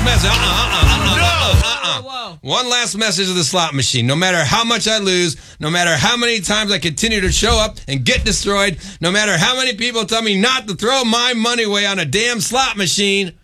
last message. Whoa. One last message of the slot machine. No matter how much I lose, no matter how many times I continue to show up and get destroyed, no matter how many people tell me not to throw my money away on a damn slot machine,